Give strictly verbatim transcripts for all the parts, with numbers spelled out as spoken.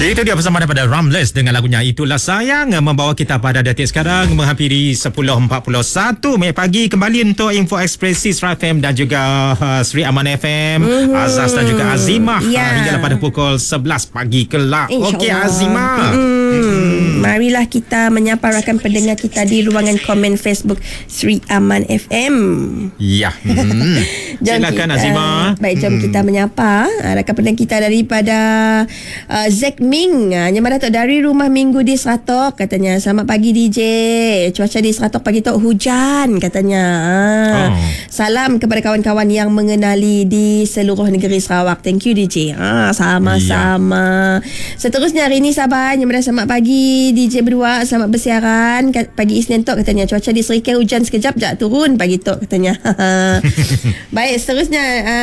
Itu dia bersama daripada Ramles dengan lagunya Itulah Sayang, membawa kita pada detik sekarang menghampiri sepuluh empat puluh satu minit pagi. Kembali untuk Info Ekspresi Sri F M dan juga uh, Sri Aman F M, mm-hmm. Azaz dan juga Azimah, yeah. uh, hingga pada pukul sebelas pagi kelak. Okey Azimah, mm-hmm. Mm-hmm. marilah kita menyapa rakan pendengar kita di ruangan komen Facebook Sri Aman F M. Ya, mm-hmm. silakan Azimah. Baik, jom mm. kita menyapa uh, rakan pendengar kita daripada uh, Zack Ming, Nyama Datuk dari Rumah Minggu di Seratok, katanya selamat pagi D J, cuaca di Seratok pagi tu hujan katanya. oh. Salam kepada kawan-kawan yang mengenali di seluruh negeri Sarawak. Thank you D J. Ah, sama-sama. yeah. Seterusnya hari ini Sabah, Nyama Datuk selamat pagi D J berdua, selamat bersiaran pagi Isnin tu katanya, cuaca di Serikaya hujan sekejap jak turun pagi tu katanya. Baik, seterusnya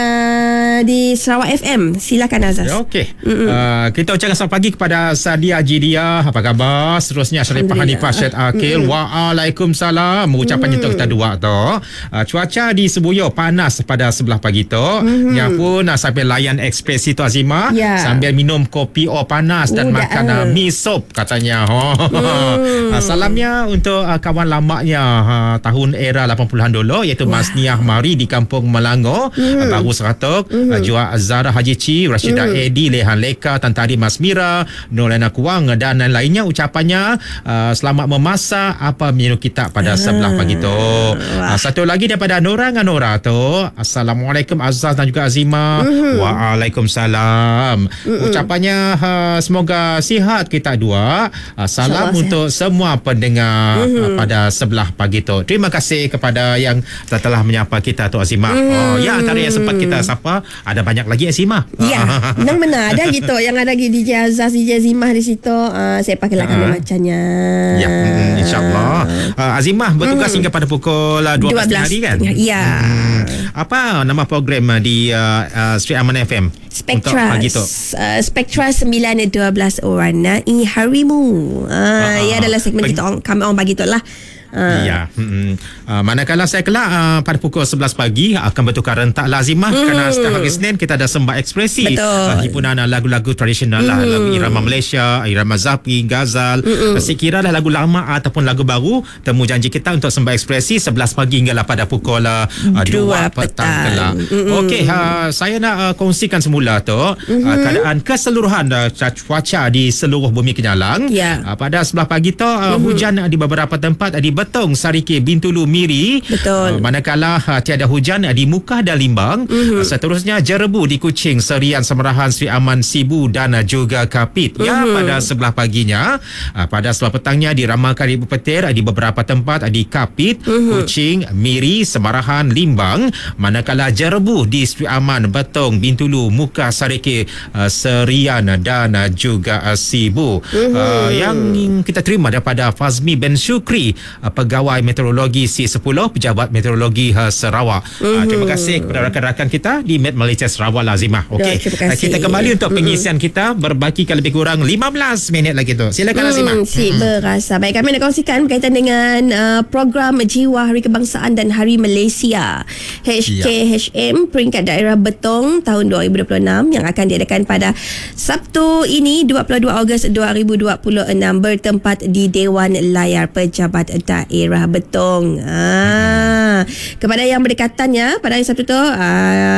uh, di Sarawak F M, silakan Azaz. Okey. Uh, kita ucapkan selamat pagi kepada Sadia Jidia, apa khabar? Seterusnya Syarifah Hanifah Syed Akil. Waalaikumsalam. Ucapannya tu kita dua tu. Uh, cuaca di Sebuyo panas pada sebelah pagi tu. Mm-hmm. Yang pun uh, sambil layan ekspresi tu Azimah, yeah. sambil minum kopi o panas dan uh, makan uh, mi sop katanya. Oh. Mm. Uh, salamnya untuk uh, kawan lamanya uh, tahun era lapan puluhan dulu, iaitu Mas Niah Mari di Kampung Melangor, mm. uh, Baru Seratok, mm. uh, Jua Azara Haji Ci, Rashidah mm. Edi, Lehan Leka, Tan Tari Mas Mira, Nolena Kuang dan lainnya. Ucapannya uh, selamat memasak apa menu kita pada sebelah pagi tu. Uh, satu lagi daripada Nora Nganora tu, Assalamualaikum Azaz dan juga Azimah. Mm-hmm. Waalaikumsalam. Mm-hmm. Ucapannya uh, semoga sihat kita dua. Uh, salam Salah untuk sihat. semua pendengar mm-hmm. uh, pada sebelah pagi tu. Terima kasih kepada yang telah menyapa kita tu Azimah. Mm-hmm. Oh ya, antara yang sempat kita sapa ada banyak lagi Azimah. Ya, memang benar ada gitu yang ada D J Azaz, D J Azimah di situ. Uh, saya pakai lah kami macamnya. Ya, mm, insyaAllah. Uh, Azimah bertugas mm. hingga pada pukul uh, dua belas hari kan? Ya. Hmm. Apa nama program uh, di uh, uh, Sri Aman F M? Spektra. Uh, Spektra sembilan dua belas Warnai Harimu. Uh, uh, ia adalah segmen peng- kita on, kami orang bagi tu lah. Uh. Ya. Hmm. Uh, manakala saya kelak uh, pada pukul sebelas pagi akan bertukar rentak lazimah mm. kerana setiap hari Senin kita ada sembah ekspresi. Uh, himpunan uh, lagu-lagu tradisional mm. lah, lagu irama Malaysia, irama Zapi, Ghazal. Uh, sekira lah lagu lama ataupun lagu baru. Temu janji kita untuk sembah ekspresi sebelas pagi hinggalah pada pukul uh, dua petang kelak. Okey, uh, saya nak uh, kongsikan semula tu mm-hmm. uh, keadaan keseluruhan uh, cuaca di seluruh bumi Kenyalang. Yeah. Uh, pada sebelah pagi tu uh, mm-hmm. hujan uh, di beberapa tempat uh, di Betong, Sarike, Bintulu, Miri. Betul. Uh, manakala uh, tiada hujan uh, di Mukah dan Limbang. Mm-hmm. Uh, seterusnya Jerebu di Kuching, Serian, Semerahan, Sri Aman, Sibu dan uh, juga Kapit. Mm-hmm. Ya, pada sebelah paginya, uh, pada sebelah petangnya diramalkan di Ibu Petir, uh, di beberapa tempat uh, di Kapit, mm-hmm. Kuching, Miri, Semerahan, Limbang. Manakala Jerebu di Sri Aman, Betong, Bintulu, Mukah, Sarike, uh, Serian dan uh, juga uh, Sibu. Mm-hmm. Uh, yang kita terima daripada Fazmi Ben Syukri, uh, Pegawai Meteorologi C sepuluh, Pejabat Meteorologi uh, Sarawak. Mm-hmm. Uh, terima kasih kepada rakan-rakan kita di Met Malaysia Sarawak Lazimah. Okey. Uh, kita kembali untuk pengisian mm-hmm. kita berbakikan lebih kurang lima belas minit lagi tu. Silakan Lazimah. Mm, si mm-hmm. berasa. Baik, kami nak kongsikan berkaitan dengan uh, program Jiwa Hari Kebangsaan dan Hari Malaysia H K H M peringkat daerah Betong tahun dua ribu dua puluh enam yang akan diadakan pada Sabtu ini dua puluh dua Ogos dua ribu dua puluh enam bertempat di Dewan Layar Pejabat Daerah Betong. Ah, kepada yang berdekatannya pada hari Sabtu tu, ah,